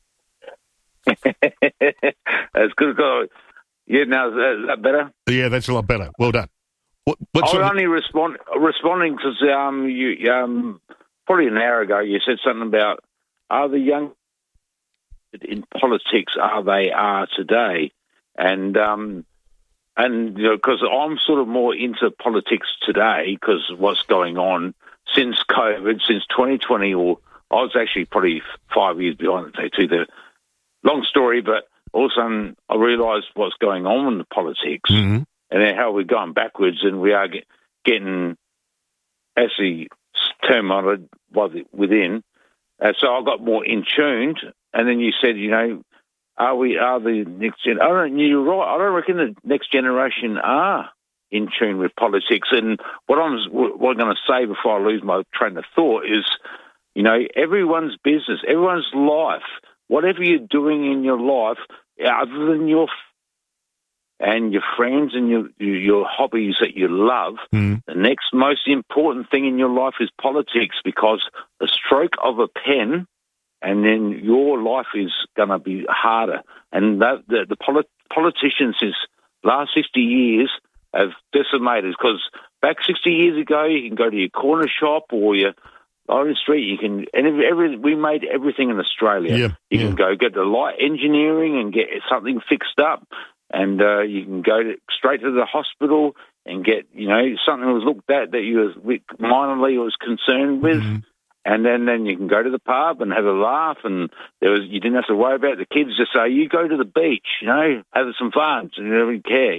Speaker 5: That's good. Yeah, now is that better?
Speaker 1: Yeah, that's a lot better. Well done.
Speaker 5: I was only responding because you probably an hour ago you said something about are the young in politics they are today, and because I'm sort of more into politics today because of what's going on since COVID, since 2020, or I was actually probably 5 years behind the too. The long story, but all of a sudden I realised what's going on in the politics and then how we're going backwards, and we are getting actually terminated within. So I got more in tuned, and then you said, are the next gen? You're right. I don't reckon the next generation are in tune with politics. And what I'm going to say before I lose my train of thought is, everyone's business, everyone's life, whatever you're doing in your life, other than your and your friends and your hobbies that you love, the next most important thing in your life is politics, because the stroke of a pen, and then your life is going to be harder. And the politicians since last 60 years have decimated, because back 60 years ago, you can go to your corner shop or your on the street, you can, and we made everything in Australia. You can go get the light engineering and get something fixed up, and you can go straight to the hospital and get, something was looked at that you was minorly was concerned with. And then you can go to the pub and have a laugh, and you didn't have to worry about the kids. Just say, you go to the beach, have some fun, and you don't really care,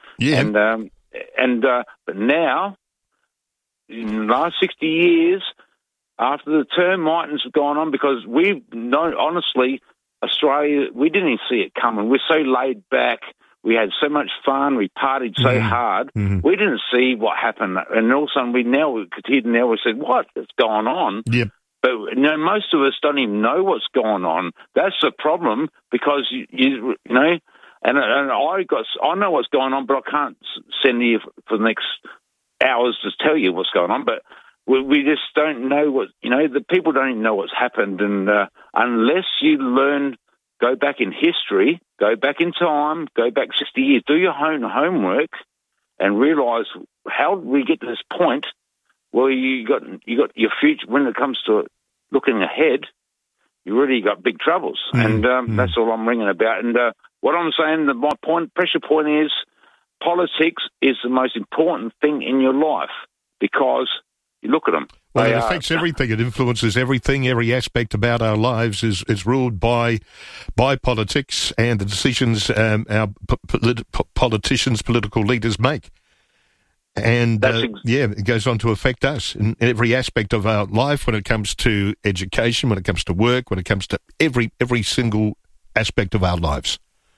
Speaker 5: But now, in the last 60 years, after the termites have gone on, because we've known, honestly, Australia, we didn't even see it coming. We're so laid back. We had so much fun. We partied so hard. We didn't see what happened. And all of a sudden, we said, what is going on? But most of us don't even know what's going on. That's the problem, because you know, and I know what's going on, but I can't send you for the next hours to tell you what's going on. But we just don't know what, you know. The people don't even know what's happened, and unless you learn, go back in history, go back in time, go back 60 years, do your own homework, and realise how did we get to this point. Well, you got your future. When it comes to looking ahead, you really got big troubles, and that's all I'm ringing about. And what I'm saying, my pressure point is, politics is the most important thing in your life, because you look at them.
Speaker 1: Well, it affects everything. It influences everything. Every aspect about our lives is ruled by politics and the decisions our politicians, political leaders make. And, it goes on to affect us in every aspect of our life, when it comes to education, when it comes to work, when it comes to every single aspect of our lives.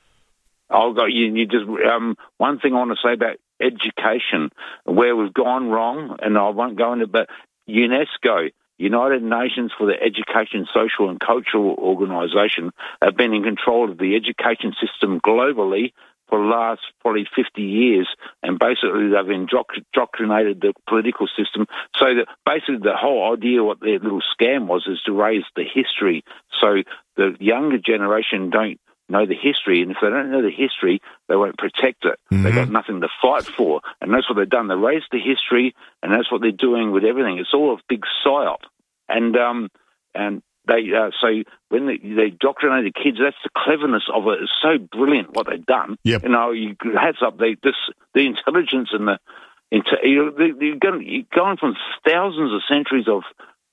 Speaker 5: You just one thing I want to say about education, where we've gone wrong, and I won't go into, but UNESCO, United Nations for the Education, Social and Cultural Organisation, have been in control of the education system globally for the last probably 50 years, and basically they've indoctrinated the political system. So that basically the whole idea, what their little scam was, is to raise the history. So the younger generation don't know the history, and if they don't know the history, they won't protect it. Mm-hmm. They've got nothing to fight for, and that's what they've done. They raised the history, and that's what they're doing with everything. It's all a big psyop, and they so when they indoctrinate the kids, that's the cleverness of it. It's so brilliant what they've done.
Speaker 1: Yep.
Speaker 5: You know, hats up. The intelligence and you're going from thousands of centuries of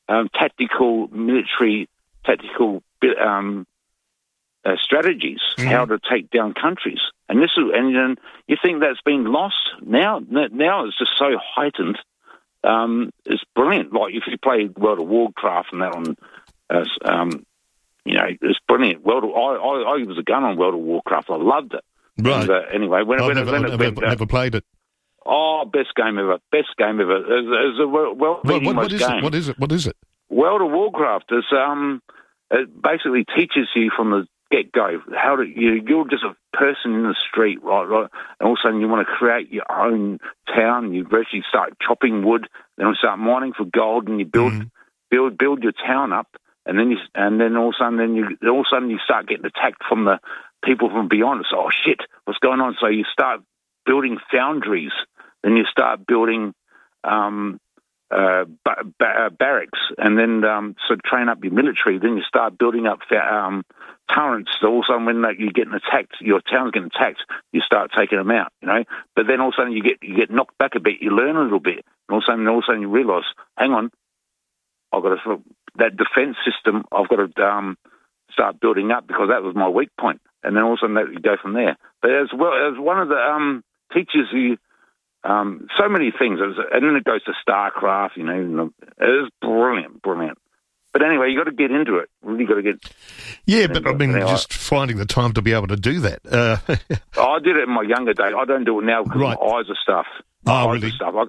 Speaker 5: military tactical strategies, how to take down countries, and you think that's been lost now. Now it's just so heightened. It's brilliant. Like if you play World of Warcraft and that on. You know, it's brilliant. I was a gun on World of Warcraft. I loved it.
Speaker 1: Right.
Speaker 5: And, anyway,
Speaker 1: never played it.
Speaker 5: Oh, best game ever. Best game ever. It's a well-beating game.
Speaker 1: What is it?
Speaker 5: World of Warcraft is it basically teaches you from the get-go how to. You're just a person in the street, right? And all of a sudden you want to create your own town. You virtually start chopping wood, then you start mining for gold, and you build your town up. And then all of a sudden you start getting attacked from the people from beyond. It's shit, what's going on? So you start building foundries, then you start building barracks, and then train up your military. Then you start building up turrets. So all of a sudden when you're getting attacked, your town's getting attacked, you start taking them out. You know, but then all of a sudden you get knocked back a bit. You learn a little bit, and all of a sudden you realise, hang on, I've got that defence system. I've got to start building up, because that was my weak point, and then all of a sudden you go from there. But as one of the teachers who so many things, and then it goes to StarCraft. You know, it is brilliant. But anyway, you got to get into it. Really got to get.
Speaker 1: Yeah, but I mean, just finding the time to be able to do that.
Speaker 5: I did it in my younger days. I don't do it now because my eyes are stuff.
Speaker 1: Really?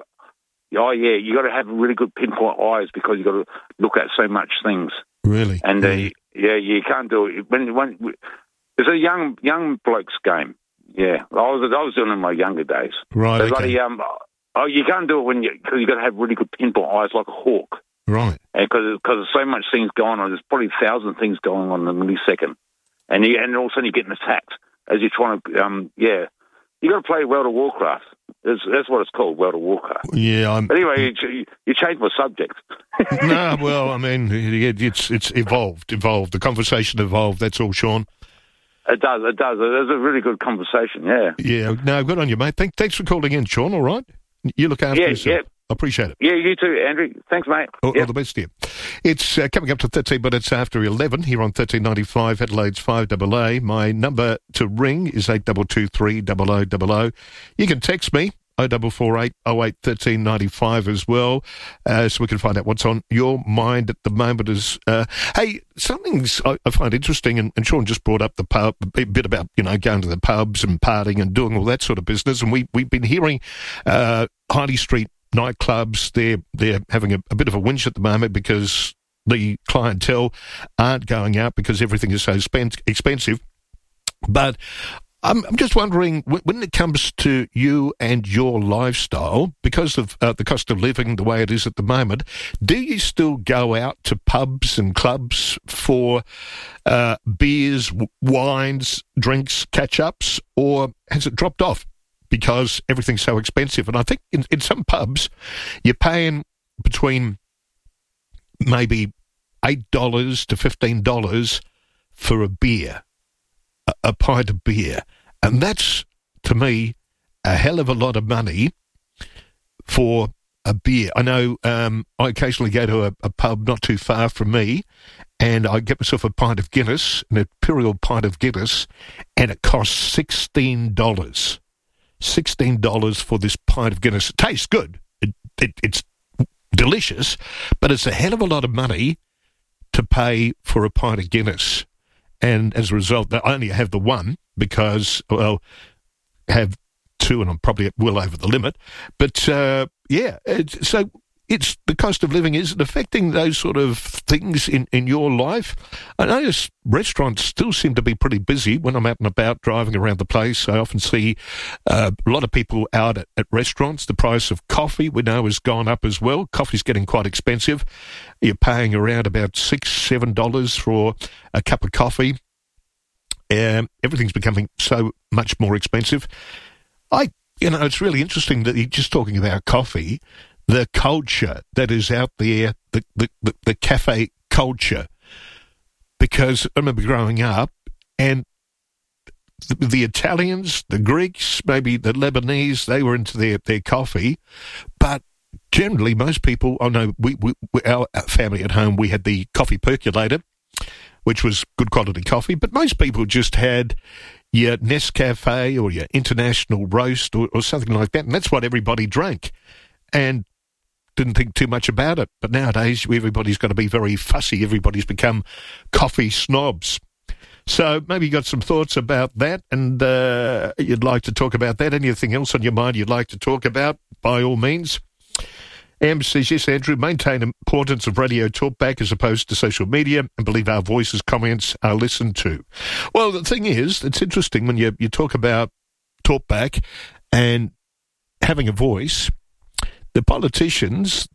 Speaker 5: Oh, yeah, you got to have really good pinpoint eyes, because you got to look at so much things.
Speaker 1: Really?
Speaker 5: And you can't do it when it's a young bloke's game. Yeah, I was doing it in my younger days.
Speaker 1: Right.
Speaker 5: But
Speaker 1: okay.
Speaker 5: You can't do it because you got to have really good pinpoint eyes, like a hawk.
Speaker 1: Right.
Speaker 5: Because there's so much things going on. There's probably 1,000 things going on in a millisecond, and all of a sudden you're getting attacked as you're trying to. You got to play World of Warcraft. That's what it's called, World of Warcraft.
Speaker 1: Yeah.
Speaker 5: But anyway, you changed my subject.
Speaker 1: No, well, I mean, it's evolved. The conversation evolved. That's all, Sean.
Speaker 5: It does. It was a really good conversation. Yeah.
Speaker 1: Yeah. No, good on you, mate. Thanks for calling in, Sean. All right. You look after yourself. Yeah. I appreciate it.
Speaker 5: Yeah, you too, Andrew. Thanks, mate.
Speaker 1: All the best to you. It's coming up to 13 minutes after 11 here on 1395 Adelaide's 5AA. My number to ring is 8223 0000. You can text me 0448 08 1395 as well, so we can find out what's on your mind at the moment. Hey, something I find interesting, and Sean just brought up the pub, a bit about, going to the pubs and partying and doing all that sort of business, and we've been hearing Harley Street nightclubs, they're having a bit of a whinge at the moment because the clientele aren't going out because everything is so expensive. But I'm just wondering, when it comes to you and your lifestyle, because of the cost of living the way it is at the moment, do you still go out to pubs and clubs for beers, wines, drinks, catch-ups, or has it dropped off because everything's so expensive? And I think in some pubs, you're paying between maybe $8 to $15 for a beer. A pint of beer, and that's, to me, a hell of a lot of money for a beer. I know I occasionally go to a pub not too far from me, and I get myself a pint of Guinness, an imperial pint of Guinness, and it costs $16. $16 for this pint of Guinness. It tastes good. It's delicious, but it's a hell of a lot of money to pay for a pint of Guinness. And as a result, I only have the one because, well, I have two and I'm probably well over the limit. But, so it's the cost of living. Is it affecting those sort of things in your life? I notice restaurants still seem to be pretty busy when I'm out and about driving around the place. I often see a lot of people out at restaurants. The price of coffee, we know, has gone up as well. Coffee's getting quite expensive. You're paying around about $6, $7 for a cup of coffee. Everything's becoming so much more expensive. It's really interesting that you're just talking about coffee. The culture that is out there, the cafe culture, because I remember growing up and the Italians, the Greeks, maybe the Lebanese, they were into their coffee, but generally most people, our family at home, we had the coffee percolator, which was good quality coffee, but most people just had your Nescafe or your International Roast or something like that, and that's what everybody drank. And didn't think too much about it. But nowadays, everybody's got to be very fussy. Everybody's become coffee snobs. So maybe you got some thoughts about that, and you'd like to talk about that. Anything else on your mind you'd like to talk about, by all means. Am says, yes, Andrew, maintain importance of radio talkback as opposed to social media and believe our voices, comments are listened to. Well, the thing is, it's interesting when you talk about talkback and having a voice. The politicians,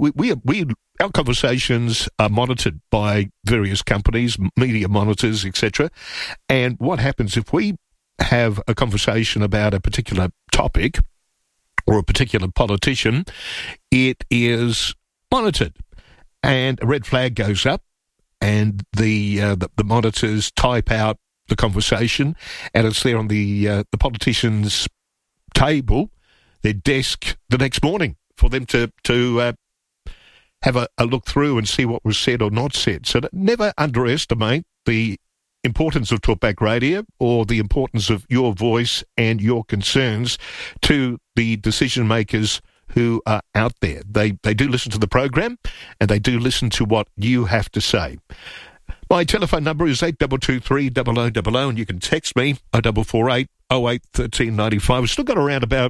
Speaker 1: our conversations are monitored by various companies, media monitors, etc. And what happens if we have a conversation about a particular topic or a particular politician, it is monitored, and a red flag goes up, and the monitors type out the conversation, and it's there on the politician's table, their desk, the next morning, for them to have a look through and see what was said or not said. So never underestimate the importance of Talkback Radio or the importance of your voice and your concerns to the decision makers who are out there. They do listen to the program and they do listen to what you have to say. My telephone number is 8223 0000, and you can text me 0448 08 1395. We've still got around about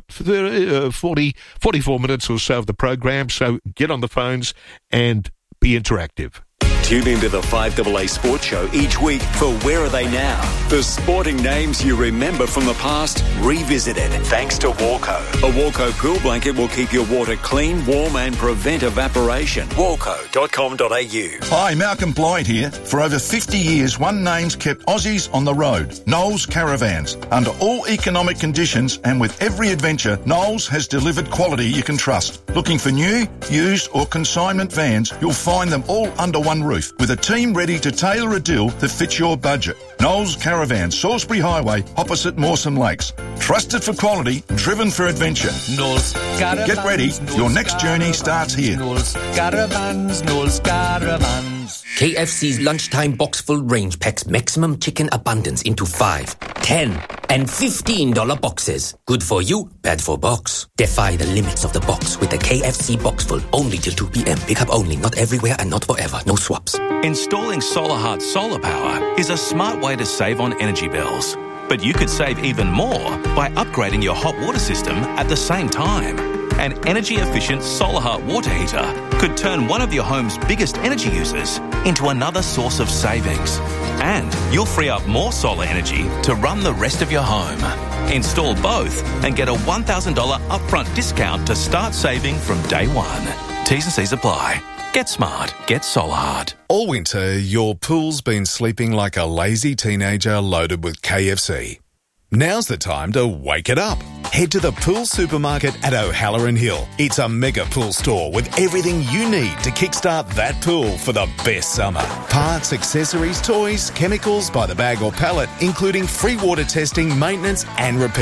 Speaker 1: 44 minutes or so of the program, so get on the phones and be interactive.
Speaker 10: Tune into the 5AA Sports Show each week for Where Are They Now? The sporting names you remember from the past revisited thanks to Walco. A Walco pool blanket will keep your water clean, warm and prevent evaporation. Walco.com.au.
Speaker 6: Hi, Malcolm Blythe here. For over 50 years, one name's kept Aussies on the road. Knowles Caravans. Under all economic conditions and with every adventure, Knowles has delivered quality you can trust. Looking for new, used or consignment vans, you'll find them all under one roof, with a team ready to tailor a deal that fits your budget. Knowles Caravan, Salisbury Highway, opposite Mawson Lakes. Trusted for quality, driven for adventure.
Speaker 7: Knowles Caravans.
Speaker 6: Get ready, your next journey starts here.
Speaker 7: Knowles Caravans, Knowles Caravans.
Speaker 8: KFC's lunchtime box full range packs maximum chicken abundance into 5, 10 and $15 boxes. Good for you, bad for box. Defy the limits of the box with the KFC box full only till 2 p.m. Pick up only, not everywhere and not forever. No swaps.
Speaker 9: Installing Solar Heart solar power is a smart way to save on energy bills. But you could save even more by upgrading your hot water system at the same time. An energy-efficient Solar Heart water heater could turn one of your home's biggest energy users into another source of savings. And you'll free up more solar energy to run the rest of your home. Install both and get a $1,000 upfront discount to start saving from day one. T's and C's apply. Get smart. Get Solar Heart.
Speaker 11: All winter, your pool's been sleeping like a lazy teenager loaded with KFC. Now's the time to wake it up. Head to the Pool Supermarket at O'Halloran Hill. It's a mega pool store with everything you need to kickstart that pool for the best summer. Parts, accessories, toys, chemicals by the bag or pallet, including free water testing, maintenance and repair.